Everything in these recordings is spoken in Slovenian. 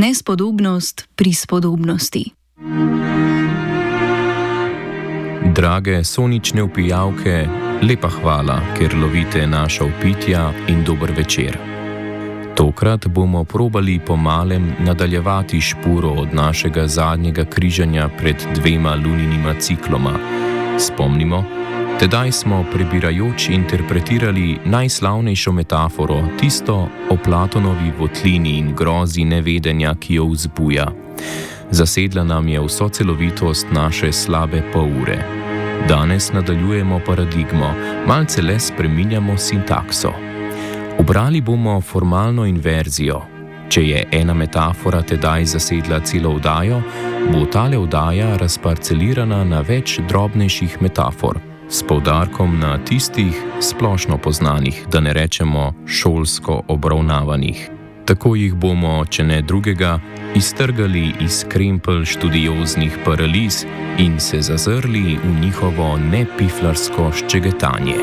Nespodobnost pri spodobnosti. Drage sonične vpijavke, lepa hvala, ker lovite naša vpitja in dober večer. Tokrat bomo probali po malem nadaljevati špuro od našega zadnjega križanja pred 2 luninima cikloma. Spomnimo, tedaj smo prebirajoč interpretirali najslavnejšo metaforo, tisto o Platonovi votlini in grozi nevedenja, ki jo vzbuja. Zasedla nam je vso celovitost naše slabe pol ure. Danes nadaljujemo paradigmo, malce le spreminjamo sintakso. Ubrali bomo formalno inverzijo. Če je ena metafora tedaj zasedla celo oddajo, bo tale oddaja razparcelirana na več drobnejših metafor, s poudarkom na tistih splošno poznanih, da ne rečemo šolsko obravnavanih. Tako jih bomo, če ne drugega, iztrgali iz krempelj študioznih paraliz in se zazrli v njihovo nepiflarsko ščegetanje.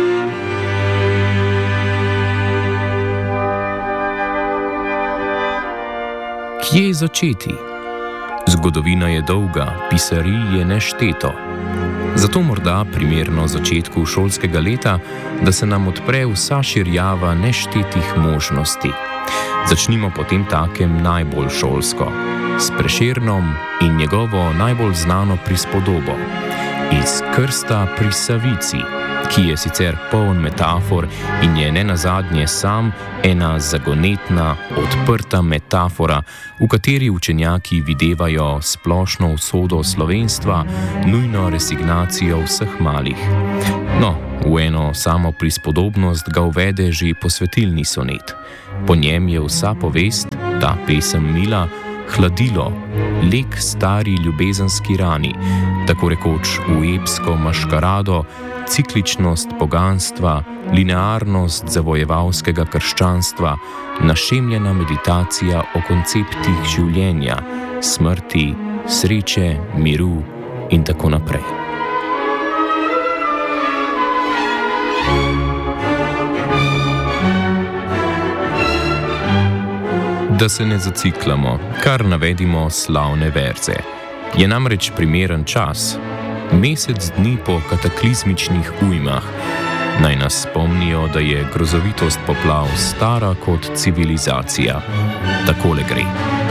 Kje začeti? Zgodovina je dolga, pisarij je nešteto. Zato morda primerno začetku šolskega leta, da se nam odpre vsa širjava neštetih možnosti. Začnimo potem takem najbolj šolsko, s Prešernom in njegovo najbolj znano prispodobo. Iz krsta pri Savici, ki je sicer poln metafor in je nenazadnje sam ena zagonetna, odprta metafora, v kateri učenjaki videvajo splošno usodo slovenstva, nujno resignacijo vseh malih. No, v eno samo prispodobnost ga uvede že posvetilni sonet. Po njem je vsa povest, ta pesem mila, hladilo, lek stari ljubezenski rani, tako rekoč v epsko maškarado, cikličnost poganstva, linearnost zavojevalskega krščanstva, našemljena meditacija o konceptih življenja, smrti, sreče, miru in tako naprej. Da se ne zaciklamo, kar navedimo slavne verze. Je namreč primeren čas, mesec dni po kataklizmičnih ujmah. Naj nas spomnijo, da je grozovitost poplav stara kot civilizacija. Takole gre.